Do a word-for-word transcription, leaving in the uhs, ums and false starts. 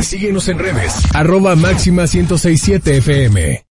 Síguenos en redes, arroba máxima ciento sesenta y siete F M.